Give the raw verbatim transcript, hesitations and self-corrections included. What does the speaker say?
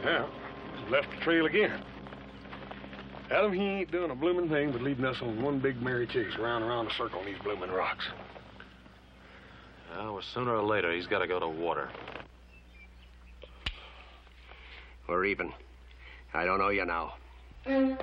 Yeah, left the trail again. Adam, he ain't doing a blooming thing but leading us on one big merry chase round and around a circle on these blooming rocks. Well, sooner or later, he's got to go to water. We're even. I don't know you now.